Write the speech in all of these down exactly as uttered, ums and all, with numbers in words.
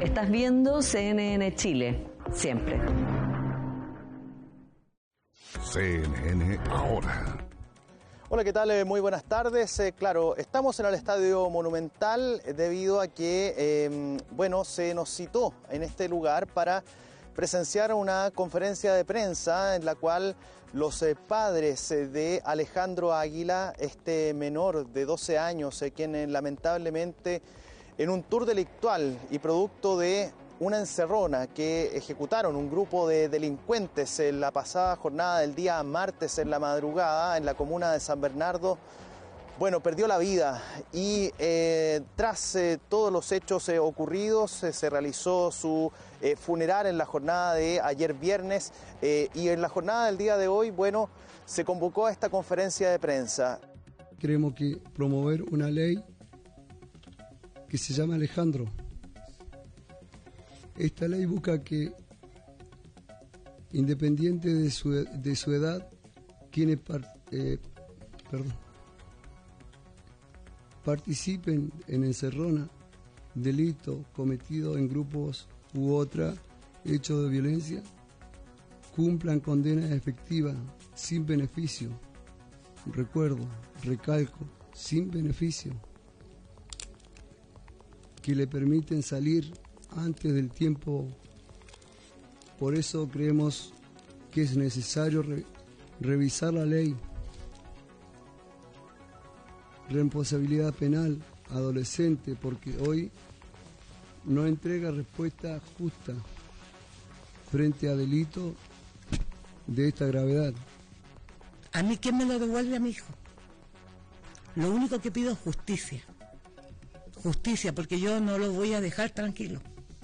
Estás viendo C N N Chile, siempre. C N N Ahora. Hola, ¿qué tal? Muy buenas tardes. Eh, claro, estamos en el Estadio Monumental debido a que, eh, bueno, se nos citó en este lugar para presenciar una conferencia de prensa en la cual los eh, padres eh, de Alejandro Águila, este menor de doce años, eh, quien eh, lamentablemente en un tour delictual y producto de una encerrona que ejecutaron un grupo de delincuentes en la pasada jornada del día martes en la madrugada en la comuna de San Bernardo, bueno, perdió la vida y eh, tras eh, todos los hechos eh, ocurridos eh, se realizó su eh, funeral en la jornada de ayer viernes eh, y en la jornada del día de hoy, bueno, se convocó a esta conferencia de prensa. Queremos que promover una ley que se llama Alejandro. Esta ley busca que, independiente de su, de su edad, quienes par, eh, perdón, participen en encerrona, delito cometido en grupos u otra hecho de violencia, cumplan condena efectiva, sin beneficio. Recuerdo, recalco, sin beneficio, que le permiten salir antes del tiempo. Por eso creemos que es necesario re, revisar la ley. Responsabilidad penal adolescente, porque hoy no entrega respuesta justa frente a delitos de esta gravedad. ¿A mí quién me lo devuelve a mi hijo? Lo único que pido es justicia. Justicia, porque yo no lo voy a dejar tranquilo.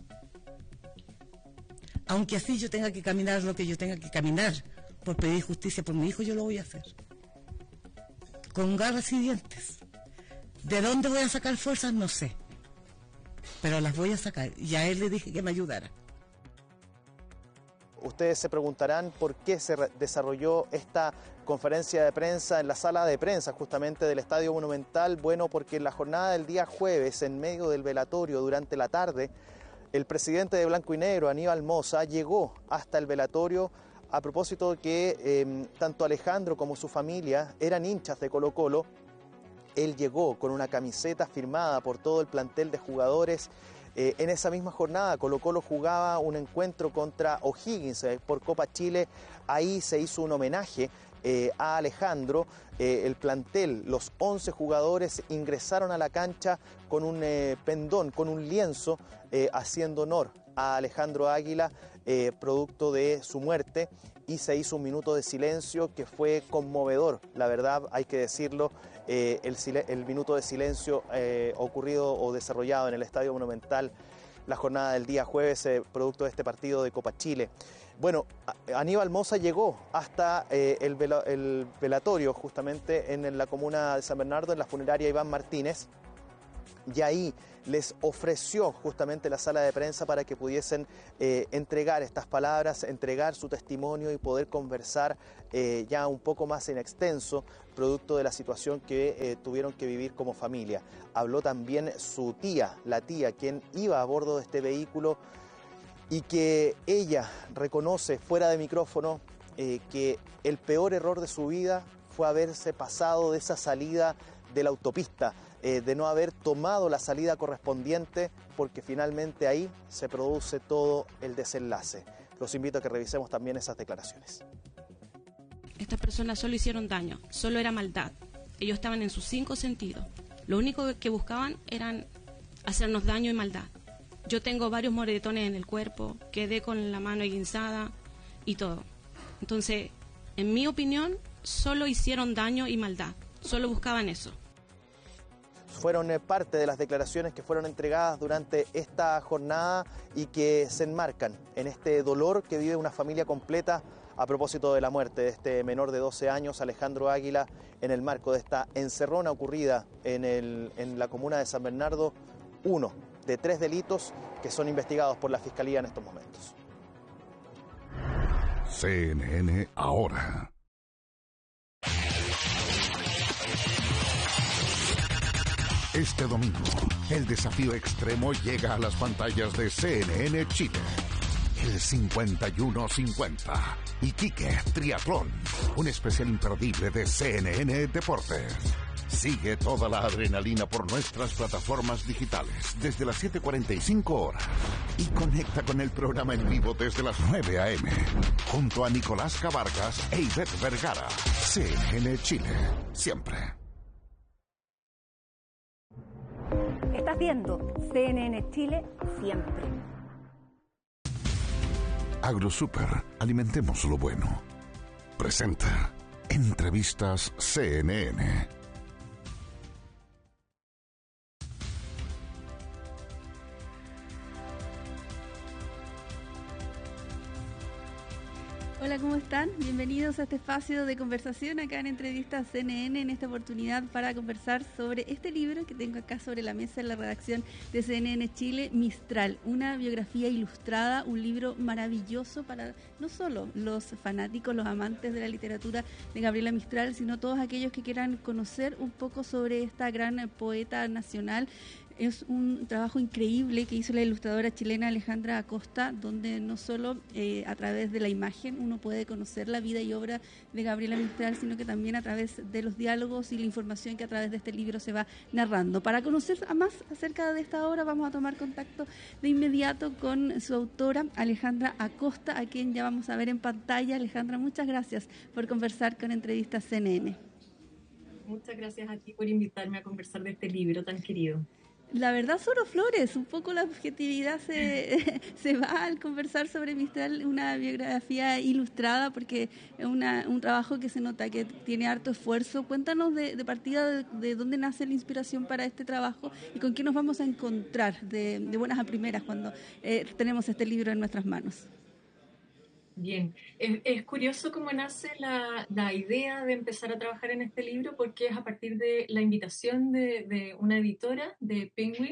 Aunque así yo tenga que caminar lo que yo tenga que caminar por pedir justicia por mi hijo, yo lo voy a hacer. Con garras y dientes. ¿De dónde voy a sacar fuerzas? No sé. Pero las voy a sacar. Y a él le dije que me ayudara. Ustedes se preguntarán por qué se desarrolló esta conferencia de prensa en la sala de prensa justamente del Estadio Monumental. Bueno, porque en la jornada del día jueves, en medio del velatorio durante la tarde, el presidente de Blanco y Negro, Aníbal Mosa, llegó hasta el velatorio a propósito de que eh, tanto Alejandro como su familia eran hinchas de Colo-Colo. Él llegó con una camiseta firmada por todo el plantel de jugadores. Eh, en esa misma jornada Colo-Colo jugaba un encuentro contra O'Higgins eh, por Copa Chile. Ahí se hizo un homenaje eh, a Alejandro. Eh, el plantel, los once jugadores ingresaron a la cancha con un eh, pendón, con un lienzo, eh, haciendo honor a Alejandro Águila, eh, producto de su muerte, y se hizo un minuto de silencio que fue conmovedor, la verdad, hay que decirlo. Eh, el, el minuto de silencio eh, ocurrido o desarrollado en el Estadio Monumental la jornada del día jueves, eh, producto de este partido de Copa Chile. Bueno, Aníbal Mosa llegó hasta eh, el, vela, el velatorio justamente en, en la comuna de San Bernardo, en la funeraria Iván Martínez, y ahí les ofreció justamente la sala de prensa para que pudiesen eh, entregar estas palabras, entregar su testimonio y poder conversar eh, ya un poco más en extenso, producto de la situación que eh, tuvieron que vivir como familia. Habló también su tía, la tía, quien iba a bordo de este vehículo y que ella reconoce fuera de micrófono eh, que el peor error de su vida fue haberse pasado de esa salida de la autopista, eh, de no haber tomado la salida correspondiente, porque finalmente ahí se produce todo el desenlace. Los invito a que revisemos también esas declaraciones. Estas personas solo hicieron daño, solo era maldad. Ellos estaban en sus cinco sentidos. Lo único que buscaban eran hacernos daño y maldad. Yo tengo varios moretones en el cuerpo, quedé con la mano esguinzada y todo. Entonces, en mi opinión, solo hicieron daño y maldad. Solo buscaban eso. Fueron parte de las declaraciones que fueron entregadas durante esta jornada y que se enmarcan en este dolor que vive una familia completa a propósito de la muerte de este menor de doce años, Alejandro Águila, en el marco de esta encerrona ocurrida en, el, en la comuna de San Bernardo, uno de tres delitos que son investigados por la Fiscalía en estos momentos. C N N Ahora. Este domingo, El desafío extremo llega a las pantallas de C N N Chile. El cincuenta y uno cincuenta. Iquique Triatlón. Un especial imperdible de C N N Deportes. Sigue toda la adrenalina por nuestras plataformas digitales desde las siete cuarenta y cinco horas. Y conecta con el programa en vivo desde las nueve a eme. Junto a Nicolás Cabargas e Ivette Vergara. C N N Chile. Siempre. Estás viendo C N N Chile siempre. AgroSuper, alimentemos lo bueno. Presenta Entrevistas C N N. Hola, ¿cómo están? Bienvenidos a este espacio de conversación acá en Entrevistas C N N, en esta oportunidad para conversar sobre este libro que tengo acá sobre la mesa en la redacción de C N N Chile, Mistral, una biografía ilustrada, un libro maravilloso para no solo los fanáticos, los amantes de la literatura de Gabriela Mistral, sino todos aquellos que quieran conocer un poco sobre esta gran poeta nacional. Es un trabajo increíble que hizo la ilustradora chilena Alejandra Acosta, donde no solo eh, a través de la imagen uno puede conocer la vida y obra de Gabriela Mistral, sino que también a través de los diálogos y la información que a través de este libro se va narrando. Para conocer más acerca de esta obra vamos a tomar contacto de inmediato con su autora, Alejandra Acosta, a quien ya vamos a ver en pantalla. Alejandra, muchas gracias por conversar con Entrevistas C N N. Muchas gracias a ti por invitarme a conversar de este libro tan querido. La verdad, solo flores, un poco la objetividad se, se va al conversar sobre Mistral, una biografía ilustrada, porque es una, un trabajo que se nota que tiene harto esfuerzo. Cuéntanos de, de partida de, de dónde nace la inspiración para este trabajo y con qué nos vamos a encontrar de, de buenas a primeras cuando eh, tenemos este libro en nuestras manos. Bien, es, es curioso cómo nace la, la idea de empezar a trabajar en este libro, porque es a partir de la invitación de, de una editora de Penguin,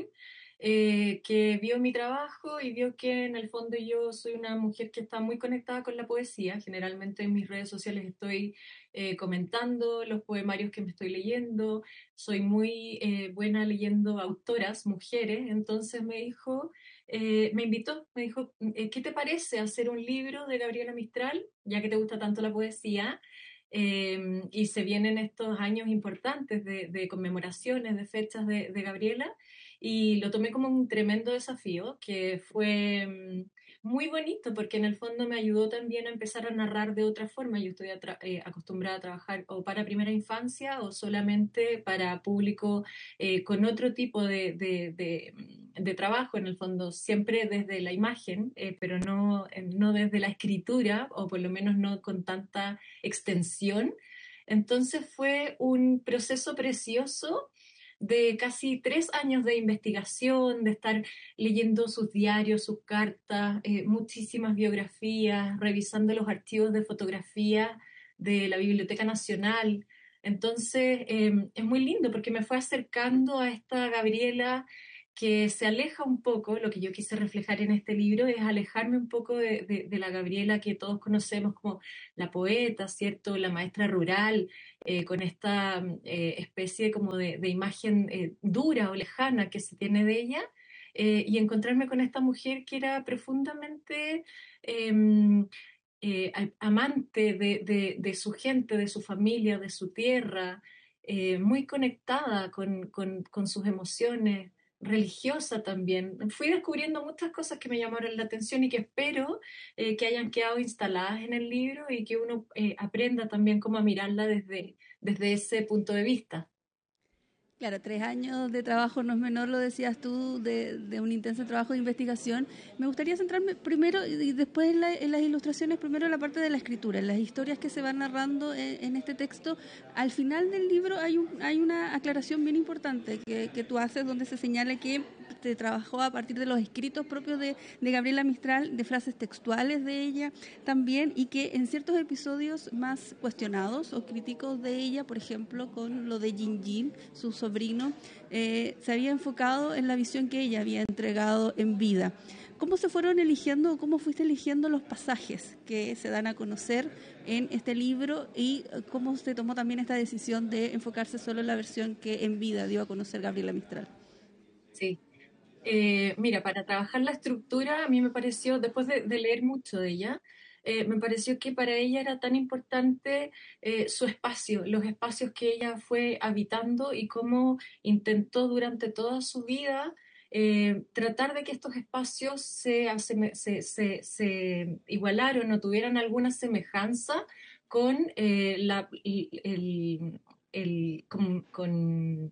eh, que vio mi trabajo y vio que en el fondo yo soy una mujer que está muy conectada con la poesía. Generalmente en mis redes sociales estoy eh, comentando los poemarios que me estoy leyendo, soy muy eh, buena leyendo autoras, mujeres, entonces me dijo... Eh, me invitó, me dijo, ¿qué te parece hacer un libro de Gabriela Mistral, ya que te gusta tanto la poesía? Eh, y se vienen estos años importantes de, de conmemoraciones, de fechas de, de Gabriela, y lo tomé como un tremendo desafío, que fue um, muy bonito, porque en el fondo me ayudó también a empezar a narrar de otra forma. Yo estoy eh, acostumbrada a trabajar o para primera infancia o solamente para público eh, con otro tipo de, de, de, de trabajo, en el fondo, siempre desde la imagen, eh, pero no, no desde la escritura, o por lo menos no con tanta extensión. Entonces fue un proceso precioso de casi tres años de investigación, de estar leyendo sus diarios, sus cartas, eh, muchísimas biografías, revisando los archivos de fotografía de la Biblioteca Nacional. Entonces eh, es muy lindo porque me fue acercando a esta Gabriela que se aleja un poco. Lo que yo quise reflejar en este libro es alejarme un poco de, de, de la Gabriela que todos conocemos como la poeta, ¿cierto? La maestra rural, eh, con esta eh, especie como de, de imagen eh, dura o lejana que se tiene de ella, eh, y encontrarme con esta mujer que era profundamente eh, eh, amante de, de, de su gente, de su familia, de su tierra, eh, muy conectada con, con, con sus emociones, religiosa también. Fui descubriendo muchas cosas que me llamaron la atención y que espero eh, que hayan quedado instaladas en el libro y que uno eh, aprenda también cómo a mirarla desde, desde ese punto de vista. Claro, tres años de trabajo no es menor, lo decías tú, de, de un intenso trabajo de investigación. Me gustaría centrarme primero y después en, la, en las ilustraciones, primero en la parte de la escritura, en las historias que se van narrando en, en este texto. Al final del libro hay, un, hay una aclaración bien importante que, que tú haces, donde se señala que te trabajó a partir de los escritos propios de, de Gabriela Mistral, de frases textuales de ella también, y que en ciertos episodios más cuestionados o críticos de ella, por ejemplo, con lo de Jin Jin, su sobrino, eh, se había enfocado en la visión que ella había entregado en vida. ¿Cómo se fueron eligiendo o cómo fuiste eligiendo los pasajes que se dan a conocer en este libro y cómo se tomó también esta decisión de enfocarse solo en la versión que en vida dio a conocer Gabriela Mistral? Sí. Eh, mira, para trabajar la estructura, a mí me pareció, después de, de leer mucho de ella, eh, me pareció que para ella era tan importante eh, su espacio, los espacios que ella fue habitando y cómo intentó durante toda su vida eh, tratar de que estos espacios se, aseme- se, se, se igualaran o tuvieran alguna semejanza con eh, la, el, el- el- con, con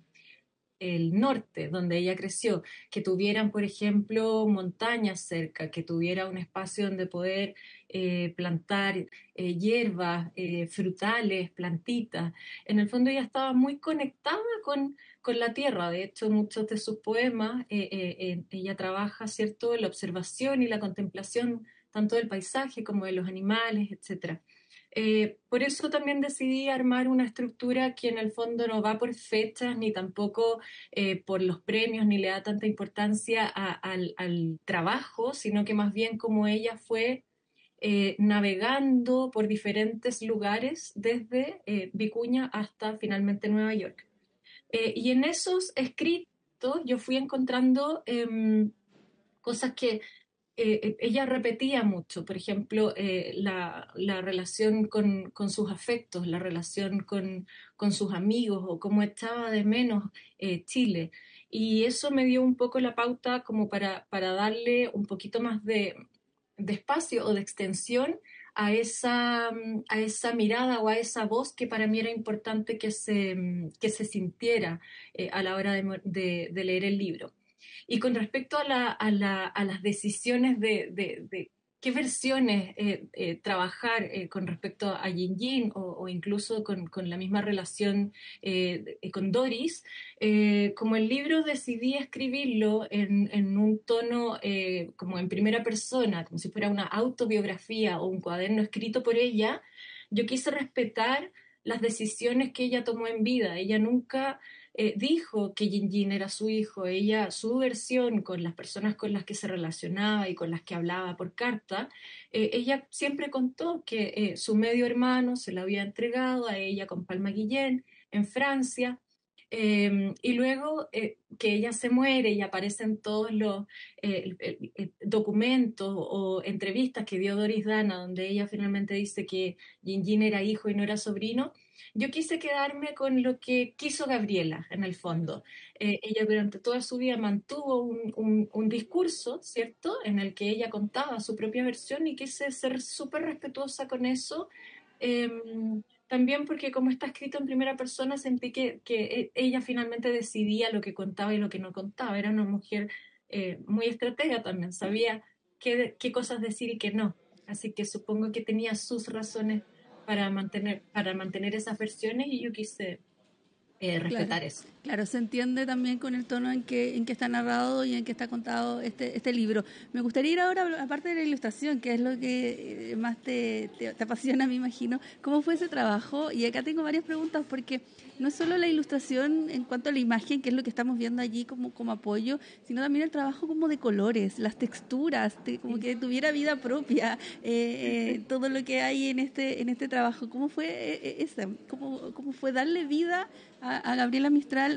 el norte, donde ella creció, que tuvieran, por ejemplo, montañas cerca, que tuviera un espacio donde poder eh, plantar eh, hierbas, eh, frutales, plantitas. En el fondo ella estaba muy conectada con, con la tierra. De hecho, muchos de sus poemas, eh, eh, eh, ella trabaja, ¿cierto?, la observación y la contemplación tanto del paisaje como de los animales, etcétera. Eh, por eso también decidí armar una estructura que en el fondo no va por fechas ni tampoco eh, por los premios, ni le da tanta importancia a- al, al trabajo, sino que más bien como ella fue eh, navegando por diferentes lugares desde eh, Vicuña hasta finalmente Nueva York. Eh, y en esos escritos yo fui encontrando em, cosas que eh, ella repetía mucho, por ejemplo, eh, la, la relación con, con sus afectos, la relación con, con sus amigos o cómo echaba de menos eh, Chile. Y eso me dio un poco la pauta como para, para darle un poquito más de, de espacio o de extensión a esa, a esa mirada o a esa voz que para mí era importante que se, que se sintiera eh, a la hora de, de, de leer el libro. Y con respecto a, la, a, la, a las decisiones de, de, de qué versiones eh, eh, trabajar eh, con respecto a Yin Yin o, o incluso con, con, la misma relación eh, con Doris, eh, como el libro decidí escribirlo en, en un tono eh, como en primera persona, como si fuera una autobiografía o un cuaderno escrito por ella, yo quise respetar las decisiones que ella tomó en vida. Ella nunca eh, dijo que Yin Yin era su hijo. Ella, su versión con las personas con las que se relacionaba y con las que hablaba por carta, eh, ella siempre contó que eh, su medio hermano se lo había entregado a ella con Palma Guillén en Francia. Eh, y luego eh, que ella se muere y aparecen todos los eh, eh, eh, documentos o entrevistas que dio Doris Dana, donde ella finalmente dice que Yin Yin era hijo y no era sobrino. Yo quise quedarme con lo que quiso Gabriela, en el fondo. Eh, ella durante toda su vida mantuvo un, un, un discurso, ¿cierto?, en el que ella contaba su propia versión y quise ser súper respetuosa con eso. Eh, también porque como está escrito en primera persona, sentí que, que ella finalmente decidía lo que contaba y lo que no contaba. Era una mujer eh, muy estratega también, sabía qué, qué cosas decir y qué no. Así que supongo que tenía sus razones para mantener, para mantener esas versiones y yo quise eh, respetar claro, eso. Claro, se entiende también con el tono en que, en que está narrado y en que está contado este, este libro. Me gustaría ir ahora, aparte de la ilustración, que es lo que más te, te, te apasiona, me imagino, ¿cómo fue ese trabajo? Y acá tengo varias preguntas porque no es solo la ilustración en cuanto a la imagen, que es lo que estamos viendo allí como, como apoyo, sino también el trabajo como de colores, las texturas, de, como que tuviera vida propia, eh, eh, todo lo que hay en este en este trabajo. ¿Cómo fue eh, ese? ¿Cómo, cómo fue darle vida a, a Gabriela Mistral